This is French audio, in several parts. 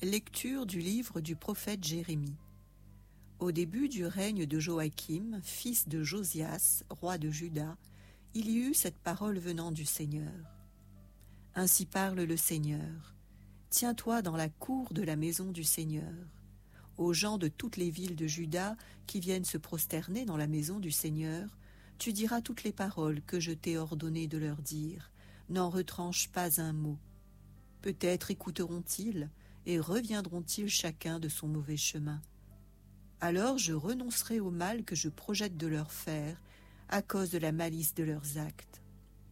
Lecture du livre du prophète Jérémie. Au début du règne de Joachim, fils de Josias, roi de Juda, il y eut cette parole venant du Seigneur. Ainsi parle le Seigneur. Tiens-toi dans la cour de la maison du Seigneur. Aux gens de toutes les villes de Juda qui viennent se prosterner dans la maison du Seigneur, tu diras toutes les paroles que je t'ai ordonné de leur dire. N'en retranche pas un mot. Peut-être écouteront-ils et reviendront-ils chacun de son mauvais chemin. Alors je renoncerai au mal que je projette de leur faire à cause de la malice de leurs actes.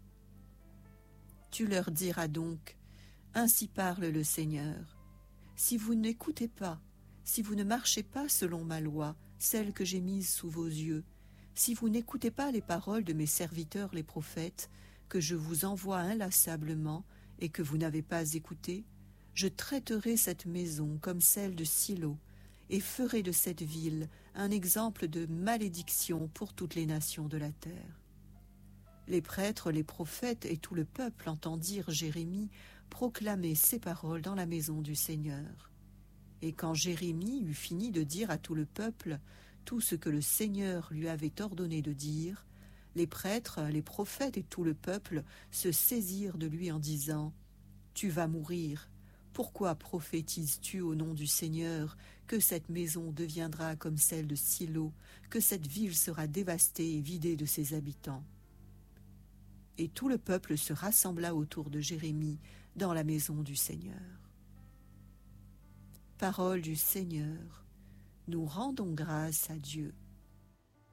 Tu leur diras donc, ainsi parle le Seigneur. Si vous n'écoutez pas, si vous ne marchez pas selon ma loi, celle que j'ai mise sous vos yeux, si vous n'écoutez pas les paroles de mes serviteurs les prophètes, que je vous envoie inlassablement et que vous n'avez pas écoutées, je traiterai cette maison comme celle de Silo et ferai de cette ville un exemple de malédiction pour toutes les nations de la terre. Les prêtres, les prophètes et tout le peuple entendirent Jérémie proclamer ces paroles dans la maison du Seigneur. Et quand Jérémie eut fini de dire à tout le peuple tout ce que le Seigneur lui avait ordonné de dire, les prêtres, les prophètes et tout le peuple se saisirent de lui en disant « Tu vas mourir. Pourquoi prophétises-tu au nom du Seigneur que cette maison deviendra comme celle de Silo, que cette ville sera dévastée et vidée de ses habitants ?» Et tout le peuple se rassembla autour de Jérémie dans la maison du Seigneur. Parole du Seigneur, nous rendons grâce à Dieu.